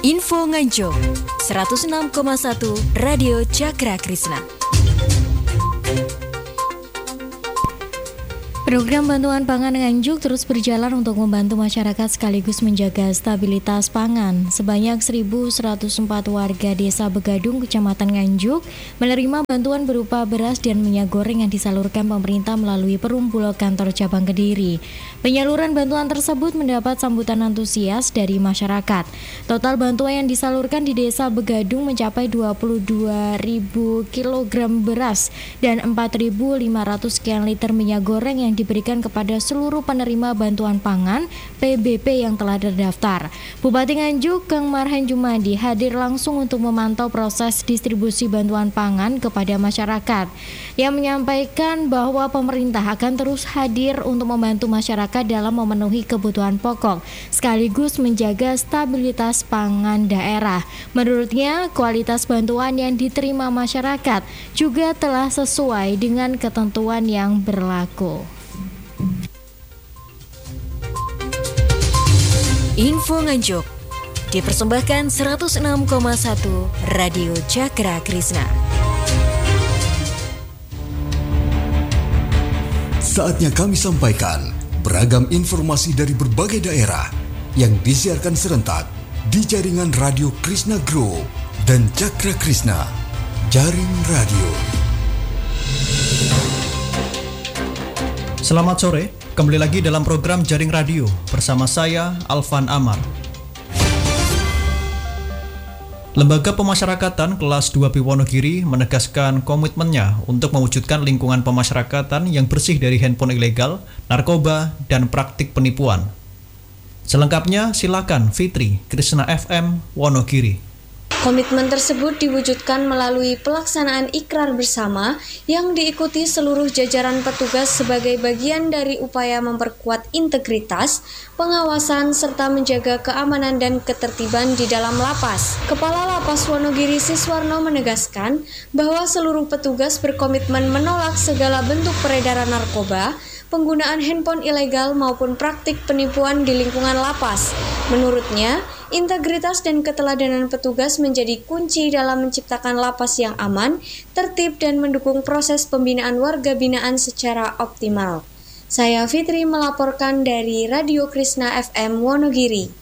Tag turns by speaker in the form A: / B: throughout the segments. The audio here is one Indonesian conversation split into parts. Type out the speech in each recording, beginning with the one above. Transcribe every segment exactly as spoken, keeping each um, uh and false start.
A: Info Nganjuk seratus enam koma satu Radio Cakra Krisna.
B: Program bantuan pangan Nganjuk terus berjalan untuk membantu masyarakat sekaligus menjaga stabilitas pangan. Sebanyak seribu seratus empat warga Desa Begadung, Kecamatan Nganjuk menerima bantuan berupa beras dan minyak goreng yang disalurkan pemerintah melalui Perum Bulog Kantor Cabang Kediri. Penyaluran bantuan tersebut mendapat sambutan antusias dari masyarakat. Total bantuan yang disalurkan di Desa Begadung mencapai dua puluh dua ribu kilogram beras dan empat ribu lima ratus sekian liter minyak goreng yang diberikan kepada seluruh penerima bantuan pangan P B P yang telah terdaftar. Bupati Nganjuk, Kang Marhan Jumadi, hadir langsung untuk memantau proses distribusi bantuan pangan kepada masyarakat. Yang menyampaikan bahwa pemerintah akan terus hadir untuk membantu masyarakat dalam memenuhi kebutuhan pokok, sekaligus menjaga stabilitas pangan daerah. Menurutnya, kualitas bantuan yang diterima masyarakat juga telah sesuai dengan ketentuan yang berlaku.
A: Info Nganjuk dipersembahkan seratus enam koma satu Radio Cakra Krisna.
C: Saatnya kami sampaikan beragam informasi dari berbagai daerah yang disiarkan serentak di jaringan Radio Krisna Group dan Cakra Krisna, Jaring Radio.
D: Selamat sore, kembali lagi dalam program Jaring Radio bersama saya, Alvan Amar. Lembaga Pemasyarakatan Kelas dua B Wonogiri menegaskan komitmennya untuk mewujudkan lingkungan pemasyarakatan yang bersih dari handphone ilegal, narkoba, dan praktik penipuan. Selengkapnya silakan Fitri, Krisna F M, Wonogiri.
E: Komitmen tersebut diwujudkan melalui pelaksanaan ikrar bersama yang diikuti seluruh jajaran petugas sebagai bagian dari upaya memperkuat integritas, pengawasan, serta menjaga keamanan dan ketertiban di dalam lapas. Kepala Lapas Wonogiri Siswarno menegaskan bahwa seluruh petugas berkomitmen menolak segala bentuk peredaran narkoba, penggunaan handphone ilegal maupun praktik penipuan di lingkungan lapas. Menurutnya, integritas dan keteladanan petugas menjadi kunci dalam menciptakan lapas yang aman, tertib, dan mendukung proses pembinaan warga binaan secara optimal. Saya Fitri melaporkan dari Radio Krisna F M Wonogiri.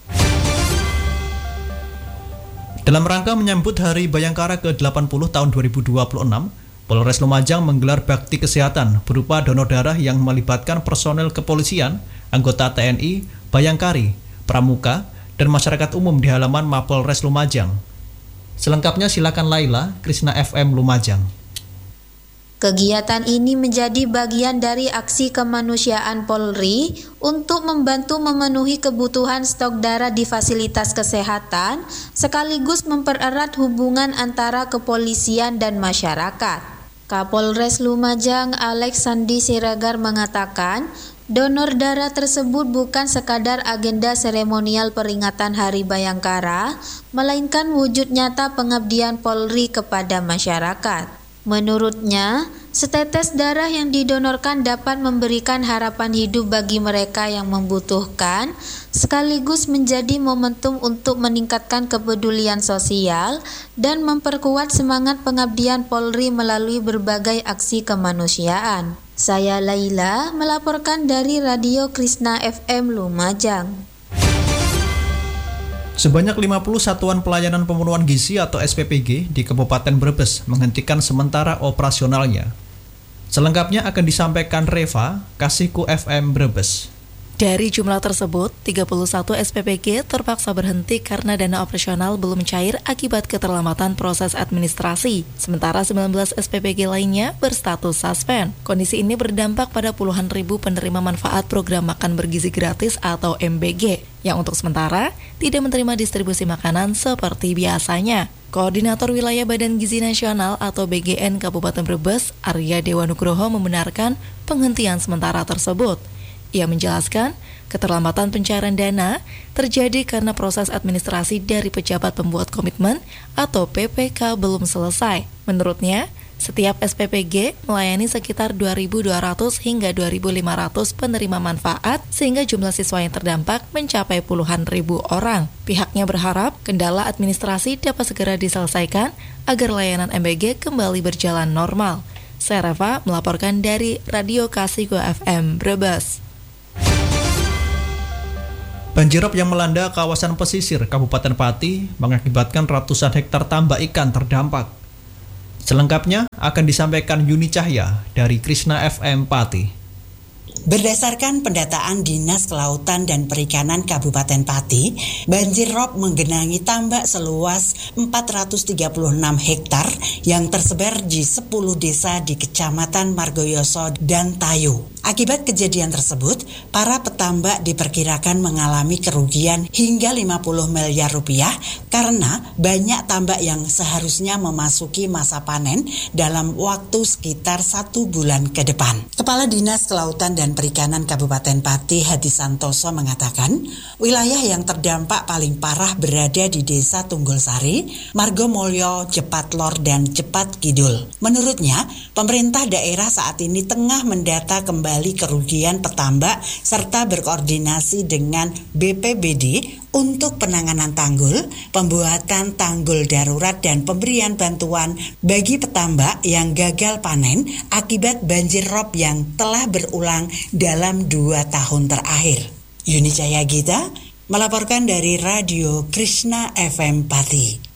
D: Dalam rangka menyambut Hari Bayangkara ke delapan puluh tahun dua ribu dua puluh enam, Polres Lumajang menggelar bakti kesehatan berupa donor darah yang melibatkan personel kepolisian, anggota T N I, Bayangkari, Pramuka, dan masyarakat umum di halaman Mapolres Lumajang. Selengkapnya silakan Laila, Krisna F M Lumajang.
F: Kegiatan ini menjadi bagian dari aksi kemanusiaan Polri untuk membantu memenuhi kebutuhan stok darah di fasilitas kesehatan, sekaligus mempererat hubungan antara kepolisian dan masyarakat. Kapolres Lumajang Alex Sandi Siregar mengatakan, donor darah tersebut bukan sekadar agenda seremonial peringatan Hari Bayangkara, melainkan wujud nyata pengabdian Polri kepada masyarakat. Menurutnya, setetes darah yang didonorkan dapat memberikan harapan hidup bagi mereka yang membutuhkan, sekaligus menjadi momentum untuk meningkatkan kepedulian sosial dan memperkuat semangat pengabdian Polri melalui berbagai aksi kemanusiaan. Saya Laila melaporkan dari Radio Krisna F M Lumajang.
D: Sebanyak lima puluh satuan pelayanan pemenuhan gizi atau S P P G di Kabupaten Brebes menghentikan sementara operasionalnya. Selengkapnya akan disampaikan Reva, Kasihku F M Brebes.
G: Dari jumlah tersebut, tiga puluh satu S P P G terpaksa berhenti karena dana operasional belum cair akibat keterlambatan proses administrasi. Sementara sembilan belas S P P G lainnya berstatus suspend. Kondisi ini berdampak pada puluhan ribu penerima manfaat program makan bergizi gratis atau M B G, yang untuk sementara tidak menerima distribusi makanan seperti biasanya. Koordinator Wilayah Badan Gizi Nasional atau B G N Kabupaten Brebes, Arya Dewa Nugroho, membenarkan penghentian sementara tersebut. Ia menjelaskan, keterlambatan pencairan dana terjadi karena proses administrasi dari pejabat pembuat komitmen atau P P K belum selesai. Menurutnya, Setiap S P P G melayani sekitar dua ribu dua ratus hingga dua ribu lima ratus penerima manfaat sehingga jumlah siswa yang terdampak mencapai puluhan ribu orang. Pihaknya berharap kendala administrasi dapat segera diselesaikan agar layanan M B G kembali berjalan normal. Saya Reva melaporkan dari Radio Kasigo F M Brebes.
D: Banjirop yang melanda kawasan pesisir Kabupaten Pati mengakibatkan ratusan hektar tambak ikan terdampak. Selengkapnya akan disampaikan Yuni Cahya dari Krishna F M Pati.
H: Berdasarkan pendataan Dinas Kelautan dan Perikanan Kabupaten Pati, banjir rob menggenangi tambak seluas empat ratus tiga puluh enam hektar yang tersebar di sepuluh desa di Kecamatan Margoyoso dan Tayo. Akibat kejadian tersebut, para petambak diperkirakan mengalami kerugian hingga lima puluh miliar rupiah karena banyak tambak yang seharusnya memasuki masa panen dalam waktu sekitar satu bulan ke depan. Kepala Dinas Kelautan dan Perikanan Kabupaten Pati Hadi Santoso mengatakan, wilayah yang terdampak paling parah berada di Desa Tunggulsari, Margomulyo, Jepat Lor, dan Jepat Kidul. Menurutnya, pemerintah daerah saat ini tengah mendata kembali kerugian petambak serta berkoordinasi dengan B P B D untuk penanganan tanggul, pembuatan tanggul darurat dan pemberian bantuan bagi petambak yang gagal panen akibat banjir rob yang telah berulang dalam dua tahun terakhir. Yuni Cahya Gita melaporkan dari Radio Krishna F M Pati.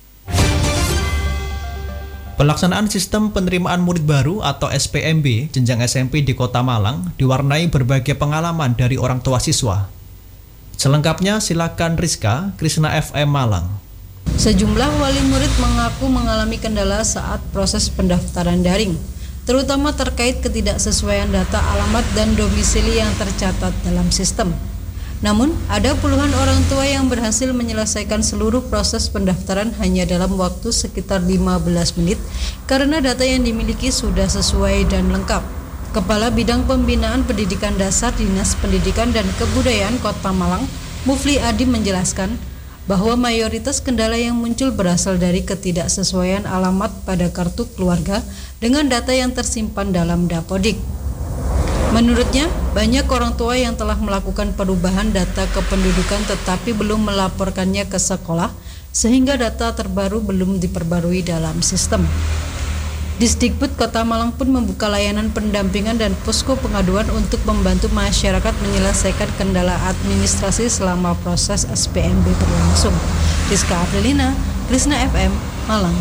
D: Pelaksanaan sistem penerimaan murid baru atau S P M B jenjang S M P di Kota Malang diwarnai berbagai pengalaman dari orang tua siswa. Selengkapnya silakan Rizka, Krishna F M Malang.
I: Sejumlah wali murid mengaku mengalami kendala saat proses pendaftaran daring, terutama terkait ketidaksesuaian data alamat dan domisili yang tercatat dalam sistem. Namun, ada puluhan orang tua yang berhasil menyelesaikan seluruh proses pendaftaran hanya dalam waktu sekitar lima belas menit karena data yang dimiliki sudah sesuai dan lengkap. Kepala Bidang Pembinaan Pendidikan Dasar Dinas Pendidikan dan Kebudayaan Kota Malang, Mufli Adi menjelaskan bahwa mayoritas kendala yang muncul berasal dari ketidaksesuaian alamat pada kartu keluarga dengan data yang tersimpan dalam Dapodik. Menurutnya, banyak orang tua yang telah melakukan perubahan data kependudukan tetapi belum melaporkannya ke sekolah, sehingga data terbaru belum diperbarui dalam sistem. Disdikbud Kota Malang pun membuka layanan pendampingan dan posko pengaduan untuk membantu masyarakat menyelesaikan kendala administrasi selama proses S P M B berlangsung. Rizka Aprilina, Krishna F M, Malang.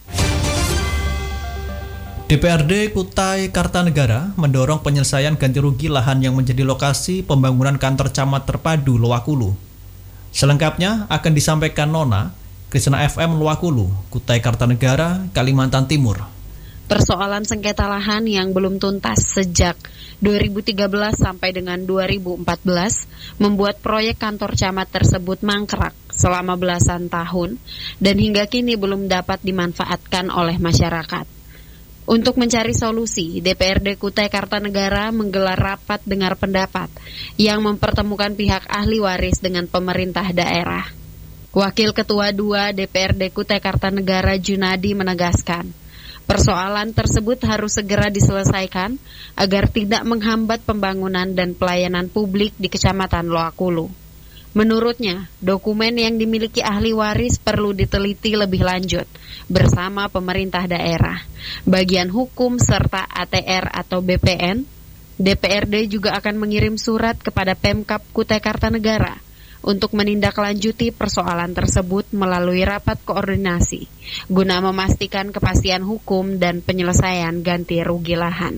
D: D P R D Kutai Kartanegara mendorong penyelesaian ganti rugi lahan yang menjadi lokasi pembangunan kantor camat terpadu Loakulu. Selengkapnya akan disampaikan Nona, Krishna F M Loakulu, Kutai Kartanegara, Kalimantan Timur.
J: Persoalan sengketa lahan yang belum tuntas sejak dua ribu tiga belas sampai dengan dua ribu empat belas membuat proyek kantor camat tersebut mangkrak selama belasan tahun dan hingga kini belum dapat dimanfaatkan oleh masyarakat. Untuk mencari solusi, D P R D Kutai Kartanegara menggelar rapat dengar pendapat yang mempertemukan pihak ahli waris dengan pemerintah daerah. Wakil Ketua dua D P R D Kutai Kartanegara Junadi menegaskan, persoalan tersebut harus segera diselesaikan agar tidak menghambat pembangunan dan pelayanan publik di Kecamatan Loakulu. Menurutnya, dokumen yang dimiliki ahli waris perlu diteliti lebih lanjut bersama pemerintah daerah, bagian hukum serta A T R atau B P N. D P R D juga akan mengirim surat kepada Pemkab Kutai Kartanegara untuk menindaklanjuti persoalan tersebut melalui rapat koordinasi guna memastikan kepastian hukum dan penyelesaian ganti rugi lahan.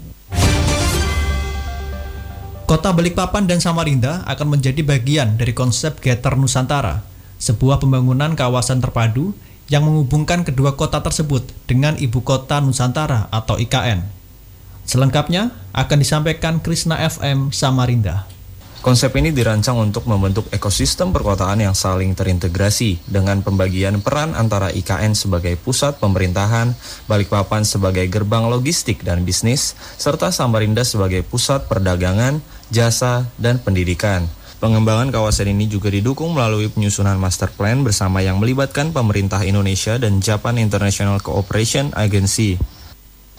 D: Kota Balikpapan dan Samarinda akan menjadi bagian dari konsep Getter Nusantara, sebuah pembangunan kawasan terpadu yang menghubungkan kedua kota tersebut dengan Ibu Kota Nusantara atau I K N. Selengkapnya akan disampaikan Krishna F M Samarinda.
K: Konsep ini dirancang untuk membentuk ekosistem perkotaan yang saling terintegrasi dengan pembagian peran antara I K N sebagai pusat pemerintahan, Balikpapan sebagai gerbang logistik dan bisnis, serta Samarinda sebagai pusat perdagangan, jasa, dan pendidikan. Pengembangan kawasan ini juga didukung melalui penyusunan master plan bersama yang melibatkan pemerintah Indonesia dan Japan International Cooperation Agency.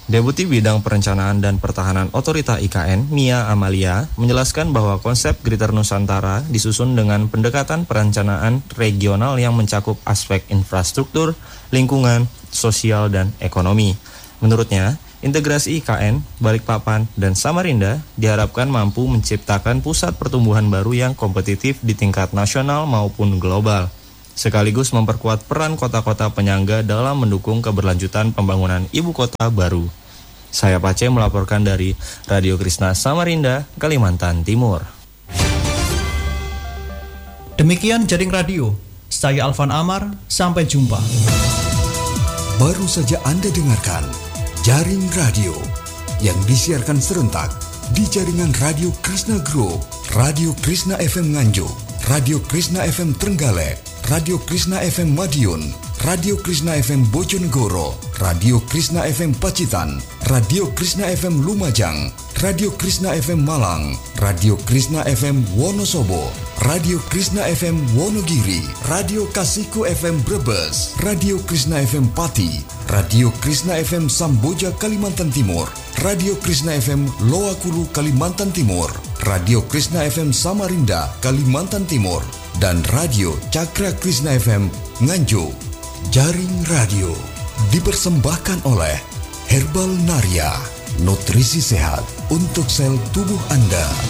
K: Deputi Bidang Perencanaan dan Pertahanan Otorita I K N, Mia Amalia, menjelaskan bahwa konsep Greater Nusantara disusun dengan pendekatan perencanaan regional yang mencakup aspek infrastruktur, lingkungan, sosial, dan ekonomi. Menurutnya, integrasi I K N, Balikpapan, dan Samarinda diharapkan mampu menciptakan pusat pertumbuhan baru yang kompetitif di tingkat nasional maupun global, sekaligus memperkuat peran kota-kota penyangga dalam mendukung keberlanjutan pembangunan ibu kota baru. Saya Pace melaporkan dari Radio Krishna Samarinda, Kalimantan Timur.
D: Demikian Jaring Radio. Saya Alvan Amar, sampai jumpa.
C: Baru saja Anda dengarkan Jaring Radio yang disiarkan serentak di jaringan Radio Krishna Group, Radio Krishna F M Nganjuk, Radio Krishna F M Trenggalek, Radio Krishna F M Madiun, Radio Krishna F M Bojonegoro, Radio Krishna F M Pacitan, Radio Krishna F M Lumajang, Radio Krishna F M Malang, Radio Krishna F M Wonosobo, Radio Krishna F M Wonogiri, Radio Kasiku F M Brebes, Radio Krishna F M Pati, Radio Krishna F M Samboja Kalimantan Timur, Radio Krishna F M Loakulu Kalimantan Timur, Radio Krishna F M Samarinda Kalimantan Timur, dan Radio Cakra Krishna F M Nganjuk. Jaring Radio dipersembahkan oleh Herbal Naria, nutrisi sehat untuk sel tubuh Anda.